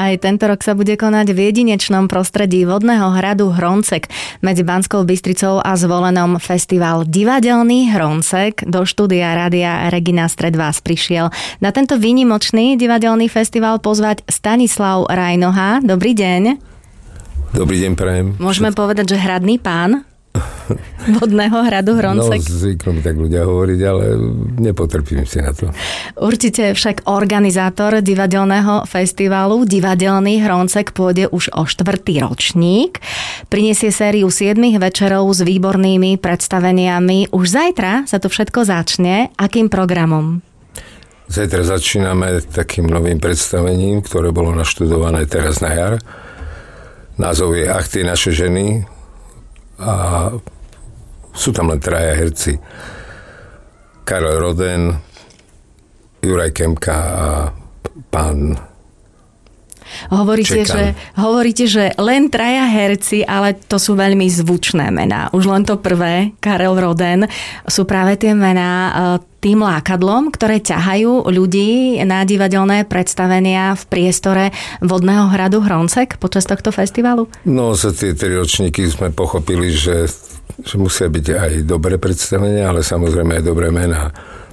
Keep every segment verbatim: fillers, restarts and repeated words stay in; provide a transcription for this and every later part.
Aj tento rok sa bude konať v jedinečnom prostredí vodného hradu Hroncek. Medzi Banskou Bystricou a Zvolenom festival Divadelný Hroncek. Do štúdia Rádia Regina Stred vás prišiel na tento výnimočný divadelný festival pozvať Stanislav Rajnoha. Dobrý deň. Dobrý deň, prajem. Môžeme povedať, že hradný pán vodného hradu Hroncek. No, zvyknú mi tak ľudia hovoriť, ale nepotrpím si na to. Určite však organizátor divadelného festivalu Divadelný Hroncek pôjde už o štvrtý ročník. Prinesie sériu siedmich večerov s výbornými predstaveniami. Už zajtra sa to všetko začne. Akým programom? Zajtra začíname takým novým predstavením, ktoré bolo naštudované teraz na jar. Názov je Ach, tie naše ženy. A sú tam len traja herci. Karel Roden, Juraj Kemka a pán Hovoríte že, hovoríte, že len traja herci, ale to sú veľmi zvučné mená. Už len to prvé, Karel Roden, sú práve tie mená tým lákadlom, ktoré ťahajú ľudí na divadelné predstavenia v priestore vodného hradu Hroncek počas tohto festivalu? No, za tie tri ročníky sme pochopili, že, že musia byť aj dobré predstavenia, ale samozrejme aj dobré mená.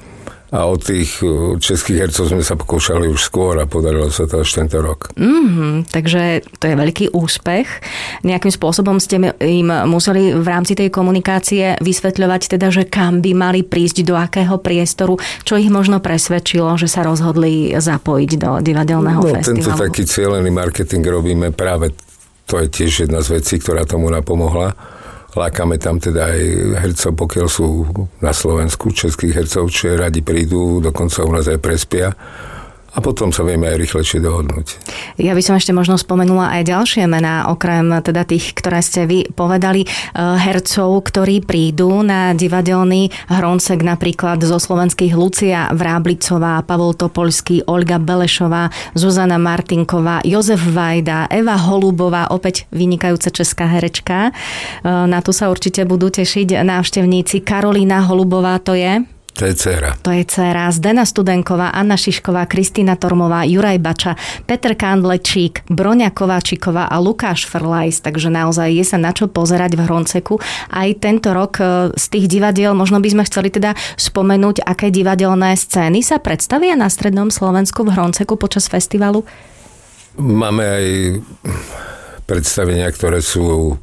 A od tých českých hercov sme sa pokúšali už skôr a podarilo sa to až tento rok. Mm, takže to je veľký úspech. Nejakým spôsobom ste im museli v rámci tej komunikácie vysvetľovať teda, že kam by mali prísť, do akého priestoru, čo ich možno presvedčilo, že sa rozhodli zapojiť do divadelného no, festivalu. Tento taký cieľený marketing robíme práve, to je tiež jedna z vecí, ktorá tomu napomohla. Lákame tam teda aj hercov, pokiaľ sú na Slovensku, českých hercov, čo radi prídu, dokonca u nás aj prespia. A potom sa vieme aj rýchlejšie dohodnúť. Ja by som ešte možno spomenula aj ďalšie mená, okrem teda tých, ktoré ste vy povedali, hercov, ktorí prídu na divadelný Hroncek, napríklad zo slovenských Lucia Vráblicová, Pavol Topolský, Olga Belešová, Zuzana Martinková, Jozef Vajda, Eva Holubová, opäť vynikajúca česká herečka. Na tu sa určite budú tešiť návštevníci. Karolína Holubová to je... To je dcéra. To je dcéra. Zdena Studenková, Anna Šišková, Kristína Tormová, Juraj Bača, Petr Kandlečík, Broňa Kováčiková a Lukáš Frlajs. Takže naozaj je sa na čo pozerať v Hronceku. Aj tento rok z tých divadiel, možno by sme chceli teda spomenúť, aké divadelné scény sa predstavia na strednom Slovensku v Hronceku počas festivalu? Máme aj predstavenia, ktoré sú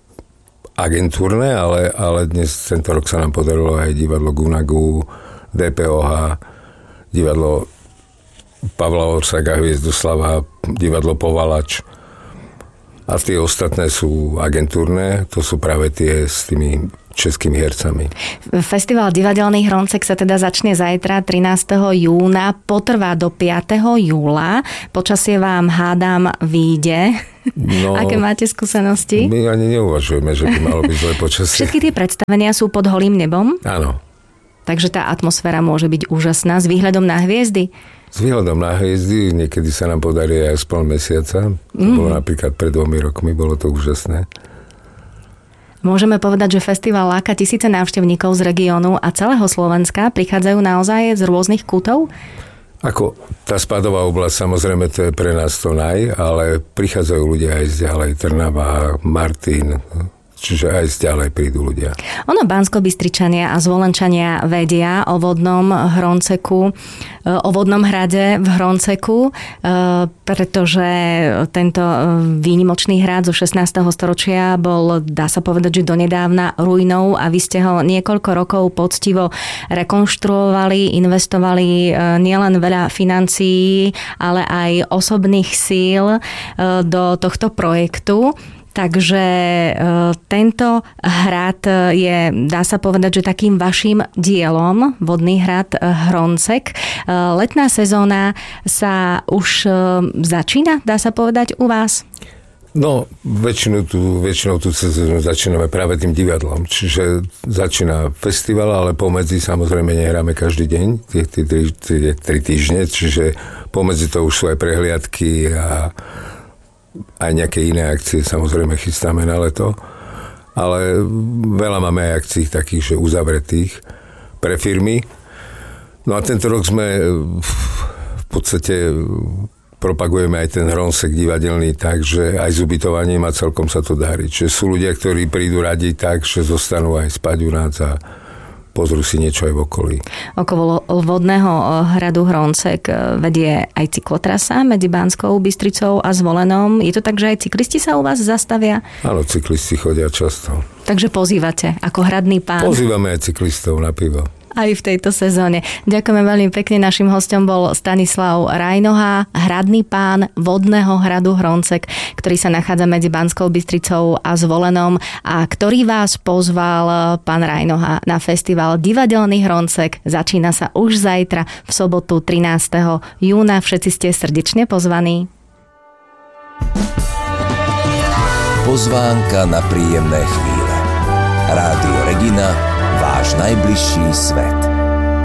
agentúrne, ale, ale dnes tento rok sa nám podarilo aj divadlo Gunagu, dé pé ó há, divadlo Pavla Orsaga, Hviezdoslava, divadlo Povalač. A tie ostatné sú agentúrne, to sú práve tie s tými českými hercami. Festival Divadelný Hroncek sa teda začne zajtra trinásteho júna, potrvá do piateho júla. Počasie vám, hádam, vyjde. No, aké máte skúsenosti? My ani neuvažujeme, že by malo byť zlé počasie. Všetky tie predstavenia sú pod holým nebom? Áno. Takže tá atmosféra môže byť úžasná s výhľadom na hviezdy? S výhľadom na hviezdy, niekedy sa nám podarí aj z pol mesiaca. To mm. bolo napríklad pred dvomi rokmi, bolo to úžasné. Môžeme povedať, že festival láka tisíce návštevníkov z regiónu a celého Slovenska. Prichádzajú naozaj z rôznych kútov? Ako tá spádová oblasť, samozrejme, to je pre nás to naj, ale prichádzajú ľudia aj z ďalej, Trnava, Martin, čiže aj z ďalej prídu ľudia. Ono Banskobystričania a Zvolenčania vedia o vodnom Hronceku, o vodnom hrade v Hronceku, pretože tento výnimočný hrad zo šestnásteho storočia bol, dá sa povedať, že donedávna ruinou a vy ste ho niekoľko rokov poctivo rekonštruovali, investovali nielen veľa financií, ale aj osobných síl do tohto projektu. Takže e, tento hrad je, dá sa povedať, že takým vašim dielom, vodný hrad Hroncek. E, letná sezóna sa už e, začína, dá sa povedať, u vás? No, väčšinou tú, väčšinou tú sezónu začíname práve tým divadlom. Čiže začína festival, ale pomedzi samozrejme nehráme každý deň, tie, tie, tie, tie tri týždne, čiže pomedzi to už sú aj prehliadky a aj nejaké iné akcie, samozrejme chystáme na leto, ale veľa máme aj akcií takých, že uzavretých pre firmy. No a tento rok sme v podstate propagujeme aj ten Hronsek divadelný tak, že aj s ubytovaním a celkom sa to darí. Čiže sú ľudia, ktorí prídu radi tak, že zostanú aj spať u nás a pozrú si niečo aj v okolí. Okolo vodného hradu Hroncek vedie aj cyklotrasa medzi Banskou Bystricou a Zvolenom. Je to tak, že aj cyklisti sa u vás zastavia? Áno, cyklisti chodia často. Takže pozývate ako hradný pán? Pozývame aj cyklistov na pivo. Aj v tejto sezóne. Ďakujeme veľmi pekne. Našim hosťom bol Stanislav Rajnoha, hradný pán vodného hradu Hroncek, ktorý sa nachádza medzi Banskou Bystricou a Zvolenom a ktorý vás pozval, pán Rajnoha, na festival Divadelný Hroncek. Začína sa už zajtra v sobotu trinásteho júna. Všetci ste srdečne pozvaní. Pozvánka na príjemné chvíle. Rádio Regina, váš najbližší svet.